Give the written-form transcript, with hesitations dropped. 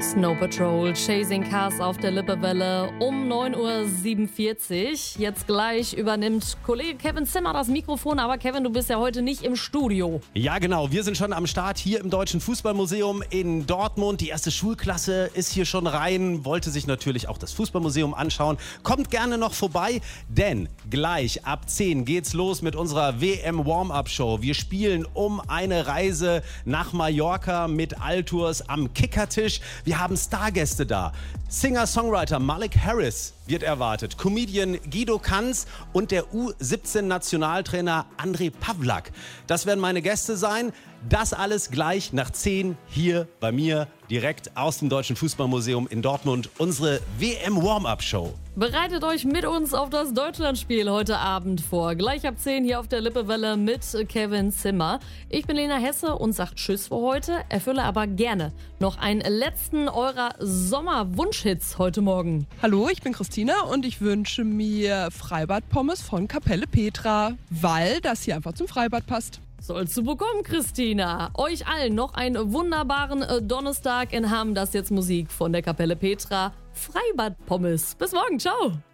Snow Patrol, Chasing Cars auf der Lippewelle um 9:47 Uhr. Jetzt gleich übernimmt Kollege Kevin Zimmer das Mikrofon, aber Kevin, du bist ja heute nicht im Studio. Ja, genau. Wir sind schon am Start hier im Deutschen Fußballmuseum in Dortmund. Die erste Schulklasse ist hier schon rein, wollte sich natürlich auch das Fußballmuseum anschauen. Kommt gerne noch vorbei, denn gleich ab 10 geht's los mit unserer WM-Warm-Up-Show. Wir spielen um eine Reise nach Mallorca mit Altours am Kickertisch. Wir haben Stargäste da. Singer-Songwriter Malik Harris wird erwartet, Comedian Guido Kanz und der U17-Nationaltrainer Andrej Pavlak. Das werden meine Gäste sein. Das alles gleich nach 10 hier bei mir direkt aus dem Deutschen Fußballmuseum in Dortmund. Unsere WM-Warm-Up-Show. Bereitet euch mit uns auf das Deutschlandspiel heute Abend vor. Gleich ab 10 hier auf der Lippewelle mit Kevin Zimmer. Ich bin Lena Hesse und sage Tschüss für heute, erfülle aber gerne noch einen letzten eurer Sommerwunschhits heute Morgen. Hallo, ich bin Christina und ich wünsche mir Freibad-Pommes von Kapelle Petra, weil das hier einfach zum Freibad passt. Sollst du bekommen, Christina. Euch allen noch einen wunderbaren Donnerstag in Hamm. Das jetzt Musik von der Kapelle Petra. Freibad-Pommes. Bis morgen, ciao.